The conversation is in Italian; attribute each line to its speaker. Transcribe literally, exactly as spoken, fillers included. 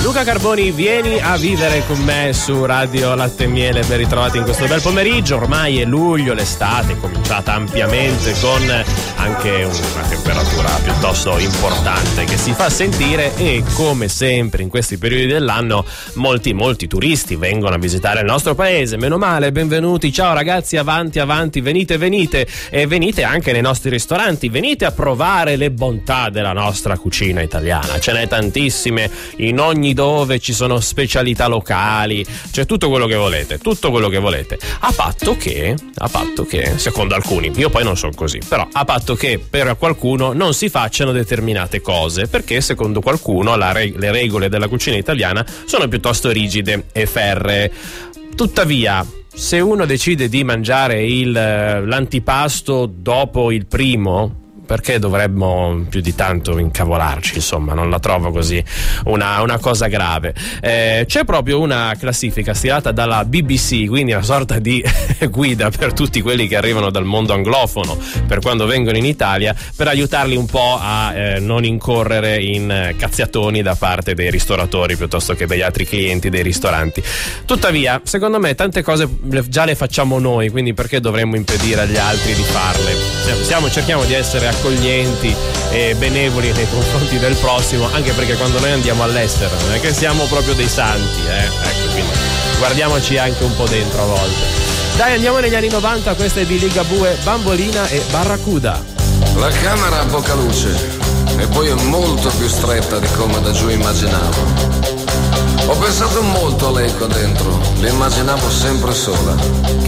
Speaker 1: Luca Carboni, vieni a vivere con me su Radio Latte e Miele. Ben ritrovati in questo bel pomeriggio. Ormai è luglio, l'estate è cominciata ampiamente con anche una temperatura piuttosto importante che si fa sentire, e come sempre in questi periodi dell'anno molti molti turisti vengono a visitare il nostro paese. Meno male, benvenuti, ciao ragazzi, avanti avanti, venite venite e venite anche nei nostri ristoranti, venite a provare le bontà della nostra cucina italiana. Ce n'è tantissime, in ogni dove ci sono specialità locali, c'è tutto quello che volete, tutto quello che volete, a patto che, a patto che, secondo alcuni, io poi non sono così, però a patto che per qualcuno non si facciano determinate cose, perché secondo qualcuno la re- le regole della cucina italiana sono piuttosto rigide e ferree. Tuttavia, se uno decide di mangiare il, l'antipasto dopo il primo, perché dovremmo più di tanto incavolarci? Insomma, non la trovo così una, una cosa grave. Eh, c'è proprio una classifica stilata dalla B B C, quindi una sorta di guida per tutti quelli che arrivano dal mondo anglofono per quando vengono in Italia, per aiutarli un po' a eh, non incorrere in cazziatoni da parte dei ristoratori piuttosto che degli altri clienti dei ristoranti. Tuttavia, secondo me tante cose già le facciamo noi, quindi perché dovremmo impedire agli altri di farle? Siamo, cerchiamo di essere accoglienti e benevoli nei confronti del prossimo, anche perché quando noi andiamo all'estero non è che siamo proprio dei santi, eh? Ecco, quindi guardiamoci anche un po' dentro a volte. Dai, andiamo negli anni novanta, questa è di Ligabue, Bambolina e Barracuda.
Speaker 2: La camera ha poca luce e poi è molto più stretta di come da giù immaginavo. Ho pensato molto a lei qua dentro, l'immaginavo sempre sola.